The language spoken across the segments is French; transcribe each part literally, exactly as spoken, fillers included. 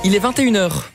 Il est vingt et une heures.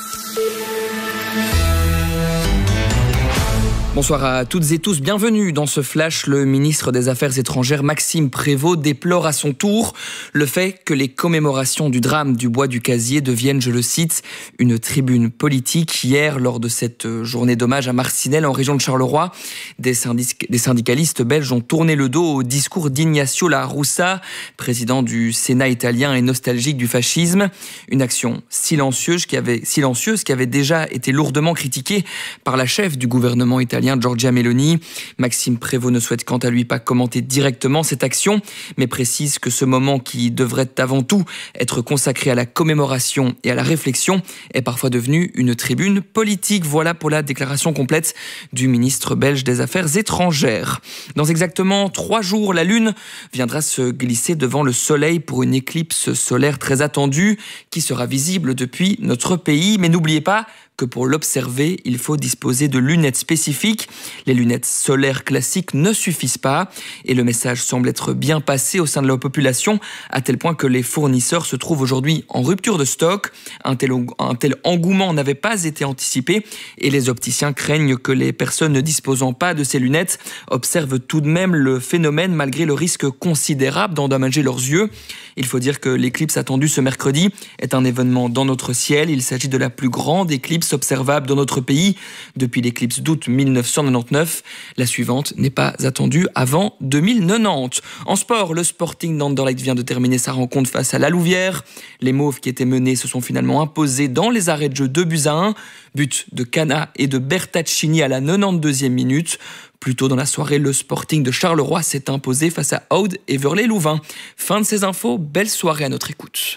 Bonsoir à toutes et tous, bienvenue dans ce flash. Le ministre des Affaires étrangères Maxime Prévost déplore à son tour le fait que les commémorations du drame du Bois du Casier deviennent, je le cite, une tribune politique. Hier, lors de cette journée d'hommage à Marcinelle en région de Charleroi, des, syndic- des syndicalistes belges ont tourné le dos au discours d'Ignacio La Russa, président du Sénat italien et nostalgique du fascisme. Une action silencieuse qui avait, silencieuse qui avait déjà été lourdement critiquée par la chef du gouvernement italien, Giorgia Meloni. Maxime Prévost ne souhaite quant à lui pas commenter directement cette action, mais précise que ce moment qui devrait avant tout être consacré à la commémoration et à la réflexion est parfois devenu une tribune politique. Voilà pour la déclaration complète du ministre belge des Affaires étrangères. Dans exactement trois jours, la Lune viendra se glisser devant le Soleil pour une éclipse solaire très attendue qui sera visible depuis notre pays. Mais n'oubliez pas que pour l'observer, il faut disposer de lunettes spécifiques. Les lunettes solaires classiques ne suffisent pas et le message semble être bien passé au sein de la population, à tel point que les fournisseurs se trouvent aujourd'hui en rupture de stock. Un tel, un tel engouement n'avait pas été anticipé et les opticiens craignent que les personnes ne disposant pas de ces lunettes observent tout de même le phénomène malgré le risque considérable d'endommager leurs yeux. Il faut dire que l'éclipse attendue ce mercredi est un événement dans notre ciel. Il s'agit de la plus grande éclipse observable dans notre pays depuis l'éclipse d'août mille neuf cent quatre-vingt-dix-neuf. La suivante n'est pas attendue avant deux mille quatre-vingt-dix. En sport, le Sporting d'Anderlecht vient de terminer sa rencontre face à la Louvière. Les Mauves qui étaient menés se sont finalement imposés dans les arrêts de jeu deux buts à un. But de Cana et de Bertaccini à la quatre-vingt-deuxième minute. Plus tôt dans la soirée, le Sporting de Charleroi s'est imposé face à Aude et Verlet-Louvain. Fin de ces infos, belle soirée à notre écoute.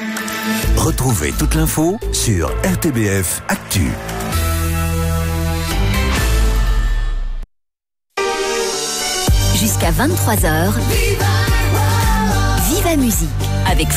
Retrouvez toute l'info sur R T B F Actu. Jusqu'à vingt-trois heures, Viva Musique avec